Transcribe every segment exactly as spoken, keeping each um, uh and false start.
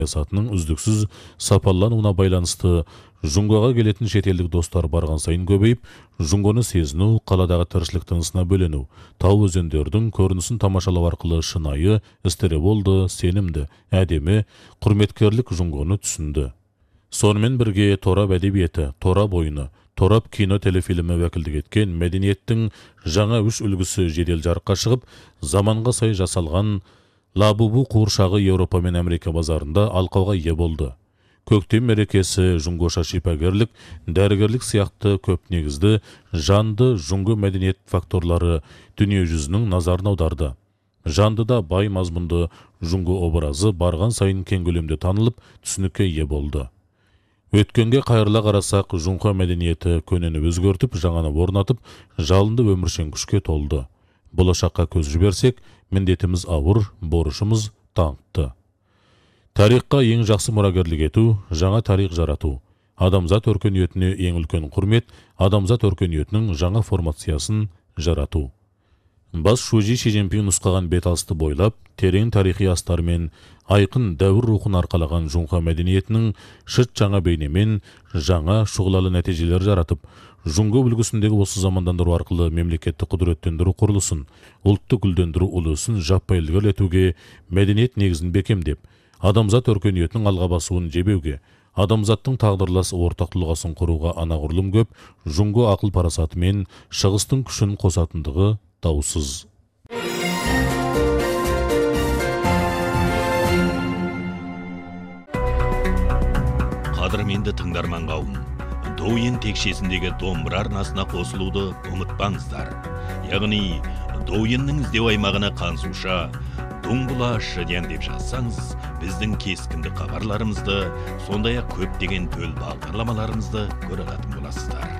саясатының үздіксіз сапалануына байланысты Жунгоға келетін шетелдік достар барған сайын көбейіп, Жунгоны сезіну, қаладағы тіршілік тынысына бөлену, тау өзендердің көрінісін тамашалау арқылы шынайы, істері болды, сенімді, әдемі, құрметкерлік Жунгоны түсінді. Сонымен бірге торап әдебиеті, торап ойыны, торап кино телефильмі вәкілдік еткен мәдениеттің жаңа үш үлгісі жедел жарыққа шығып, заманға сай жасалған Лабубу қуыршағы Еуропа мен Америка базарында алқауға ие болды. Көктем мерекесі Жунгоша шипагерлік, дәрігерлік сияқты көп негізді, жанды Жунго мәдениет факторлары дүние жүзінің назарын аударды. Жанды да бай мазмұнды Жунго образы барған сайын кең көлемде танылып, түсінікке ие болды. Өткенге қайырыла қарасақ, Жунго мәдениеті көнені өзгертіп, жаңаны орнатып, жалынды өміршең күшке толды. Болашаққа көз жіберсек, міндетіміз ауыр, борышымыз таңытты. Тарихқа ең жақсы мұрагерлік ету, жаңа тарих жарату. Адамзат өркениетіне ең үлкен құрмет, адамзат өркениетінің жаңа формациясын жарату. Бас Шужи Ши Цзиньпин нұсқаған беталысты бойлап, терең тарихи астармен, айқын дәуір рухын арқалаған Жунго мәдениетінің шыт жаңа бейнемен жаңа шұғылалы нәтижелер жаратып, Жунго үлгісіндегі осы замандандыру арқылы мемлекетті құдыреттендіру құрылысын, ұлтты гүлдендіру үлесін жаппай ілгерілетуге, мәдениет негізін бекемдеп, адамзат өркениетінің алға басуын жебеуге, адамзаттың тағдырлас ортақ тұлғасын құруға анағұрлым көп, Жунго ақыл парасаты мен шығыстың күшін қосатындығы даусыз. Қадірменді тыңдарман қауым, Douyin текшесіндегі домбыра арнасына қосылуды ұмытпаңыздар. Яғни, Douyinнің іздеу аймағына қансуша, Дуңбұла Шыдян деп жазсаңыз, біздің кескінді хабарларымызды, сондай-ақ көптеген төл бағдарламаларымызды көре алатын боласыздар.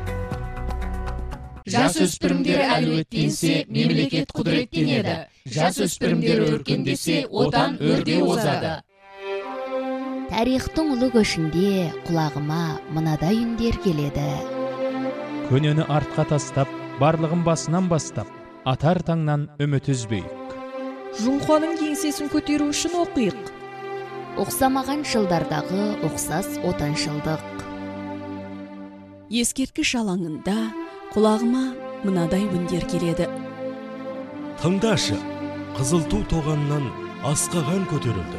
Жас өспірімдер әлеуеттенсе, мемлекет құдіреттенеді. Жас өспірімдер өркендесе, отан өрде озады. Тарихтың ұлы көшінде құлағыма мынадай үндер келеді. Көнені артқа тастап, барлығын басынан бастап, атар таңнан үміт үзбейік. Жунғоның еңсесін көтеру үшін оқиық. Оқсамаған жылдардағы оқсас отаншылдық. Ескерткіш алаңында құлағыма мынадай үндер келеді. Тыңдашы, қызыл ту тоғаннан асқаған көтерілді.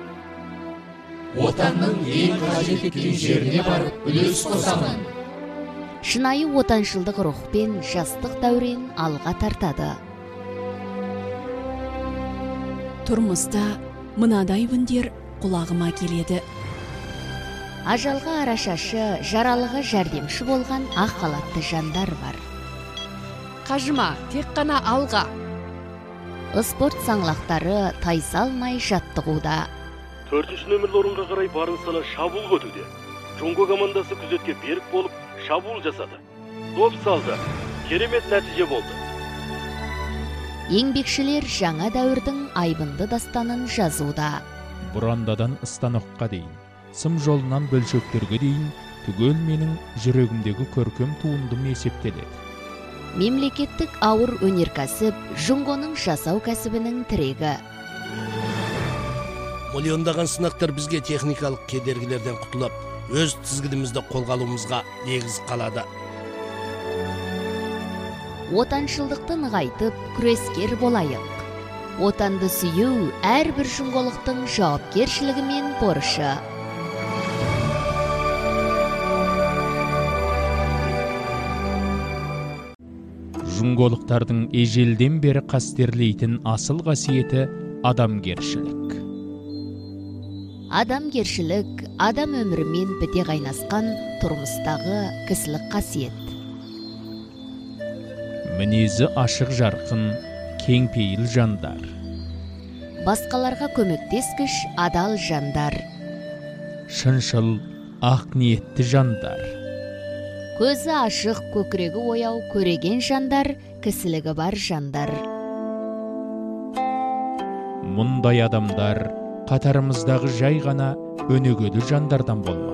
Отанның ең қажет еткен жеріне барып үлес қосамын. Шынайы отаншылдық рухпен жастық дәурен алға тартады. Тұрмыста мынадай үндер құлағыма келеді. Ажалға арашашы, жаралыға жәрдемші болған ақ халатты жандар бар. Қажыма, тек қана алға. Спорт саңлақтары тайсалмай жаттығуда. Төртінші нөмірлі орынға қарай барын сала шабуыл көтуде. Жунго командасы күзетке берік болып, шабуыл жасады. Доп салды. Керемет нәтиже болды. Еңбекшілер жаңа дәуірдің айбынды дастанын жазуда. Бұрандадан станокқа дейін, сым жолынан бөлшектерге дейін, түгел менің жүрегімдегі көркем туындым есептеледі. Мемлекеттік ауыр өнеркәсіп Жунгоның жасау кәсібінің тірегі. Миллиондаған сынақтар бізге техникалық кедергілерден құтылып, өз тізгінімізді қолға алуымызға негіз қалады. Отаншылдықты нығайтып, күрескер болайық. Отанды сүю әрбір жунголықтың жауапкершілігі мен борышы. Жунголықтардың ежелден бері қастерлейтін асыл қасиеті адамгершілік. Адамгершілік адам өмірімен біте қайнасқан тұрмыстағы кісілік қасиет. Мінезі ашық жарқын, кеңпейіл жандар. Басқаларға көмектескіш адал жандар. Шыншыл, ақ ниетті жандар. Көзі ашық, көкірегі ояу, көреген жандар, кісілігі бар жандар. Мұндай адамдар қатарымыздағы жай ғана өнегелі жандардан болмақ.